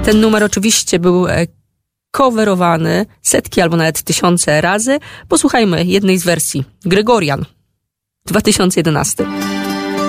Ten numer oczywiście był coverowany setki albo nawet tysiące razy. Posłuchajmy jednej z wersji. Gregorian, 2011.